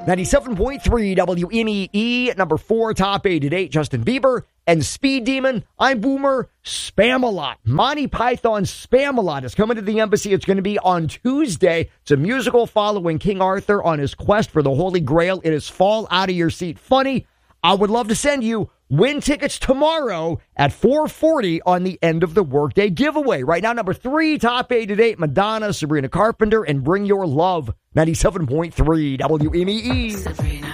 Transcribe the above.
97.3 WMEE, number 4, top 8 at 8, Justin Bieber and Speed Demon. I'm Boomer. Spam-A-Lot. Monty Python's Spam-A-Lot is coming to the Embassy. It's going to be on Tuesday. It's a musical following King Arthur on his quest for the Holy Grail. It is fall out of your seat funny. I would love to send you. Win tickets tomorrow at 4:40 on the end of the workday giveaway. Right now, number 3, top 8 at 8, Madonna, Sabrina Carpenter, and Bring Your Love. 97.3 WMEE.